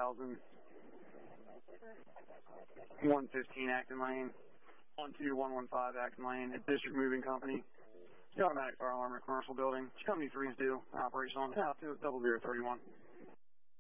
115 Acton Lane, 12115 Acton Lane, a District Moving Company. The automatic fire alarm in a commercial building. Company 3's due. Operational now to 0031.